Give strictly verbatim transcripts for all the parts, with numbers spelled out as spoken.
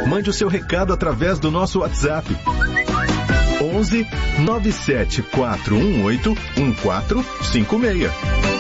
Mande o seu recado através do nosso WhatsApp. onze nove sete quatro um oito um quatro cinco seis.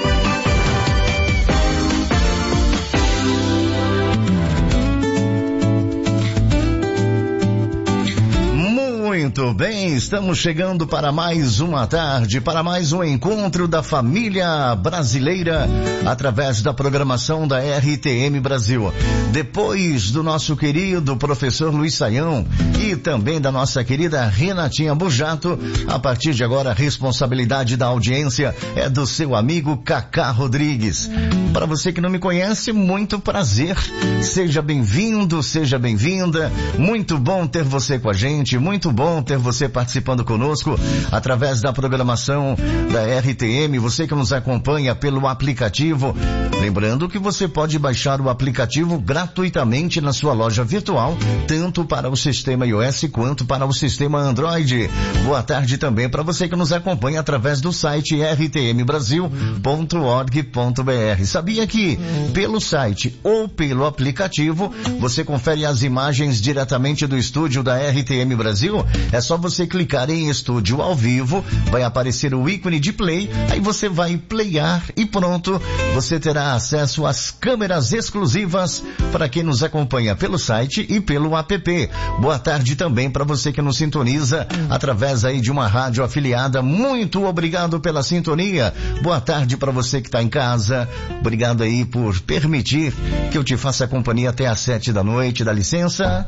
Muito bem, estamos chegando para mais uma tarde, para mais um encontro da família brasileira através da programação da R T M Brasil. Depois do nosso querido professor Luiz Saião e também da nossa querida Renatinha Bujato, a partir de agora a responsabilidade da audiência é do seu amigo Cacá Rodrigues. Para você que não me conhece, muito prazer. Seja bem-vindo, seja bem-vinda. Muito bom ter você com a gente, muito bom ter você participando conosco através da programação da R T M, você que nos acompanha pelo aplicativo. Lembrando que você pode baixar o aplicativo gratuitamente na sua loja virtual, tanto para o sistema iOS quanto para o sistema Android. Boa tarde também para você que nos acompanha através do site r t m brasil ponto org ponto b r. Sabia que pelo site ou pelo aplicativo você confere as imagens diretamente do estúdio da R T M Brasil? É só você clicar em estúdio ao vivo, vai aparecer o ícone de play, aí você vai playar e pronto, você terá acesso às câmeras exclusivas para quem nos acompanha pelo site e pelo app. Boa tarde também para você que nos sintoniza através aí de uma rádio afiliada. Muito obrigado pela sintonia. Boa tarde para você que está em casa. Obrigado aí por permitir que eu te faça companhia até às sete da noite. Dá licença?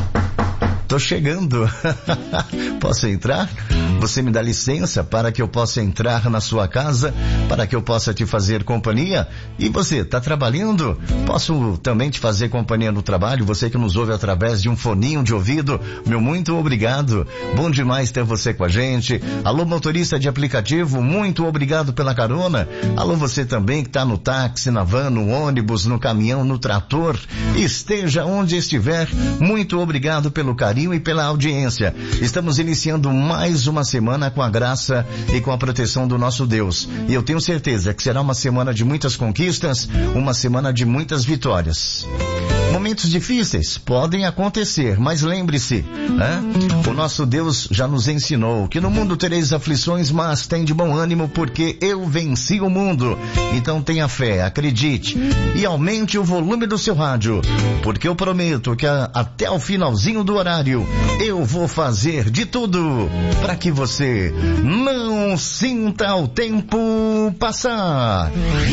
Tô chegando. Posso entrar? Você me dá licença para que eu possa entrar na sua casa, para que eu possa te fazer companhia? E você, tá trabalhando? Posso também te fazer companhia no trabalho? Você que nos ouve através de um foninho de ouvido, meu muito obrigado. Bom demais ter você com a gente. Alô, motorista de aplicativo, muito obrigado pela carona. Alô, você também que tá no táxi, na van, no ônibus, no caminhão, no trator. Esteja onde estiver, muito obrigado pelo carinho e pela audiência. Estamos iniciando mais uma semana com a graça e com a proteção do nosso Deus. E eu tenho certeza que será uma semana de muitas conquistas, uma semana de muitas vitórias. Momentos difíceis podem acontecer, mas lembre-se, né? O nosso Deus já nos ensinou que no mundo tereis aflições, mas tem de bom ânimo porque eu venci o mundo. Então tenha fé, acredite e aumente o volume do seu rádio, porque eu prometo que a, até o finalzinho do horário eu vou fazer de tudo para que você não sinta o tempo passar.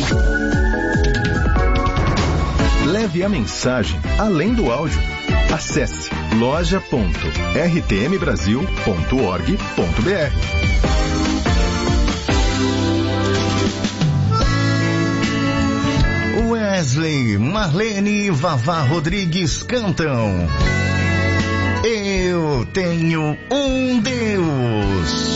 Leve a mensagem além do áudio. Acesse loja ponto r t m brasil ponto org ponto b r. Wesley, Marlene e Vavá Rodrigues cantam Eu Tenho um Deus.